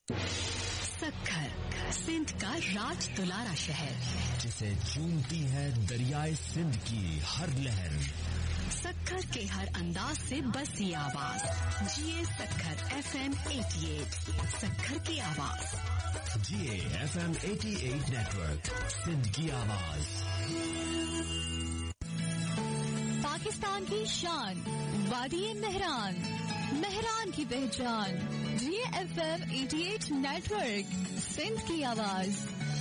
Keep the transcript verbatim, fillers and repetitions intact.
सक्खर, सिंध का राज दुलारा शहर, जिसे चूमती है दरियाए सिंध की हर लहर। सक्खर के हर अंदाज से बसी आवाज, जिए सक्खर एफ एम अठासी, सक्खर की आवाज। जिए एफ एम अठासी नेटवर्क, सिंध की आवाज। पाकिस्तान की शान, वादी मेहरान, मेहरान की पहचान, जिए एफ एम अठासी नेटवर्क, सिंध की आवाज।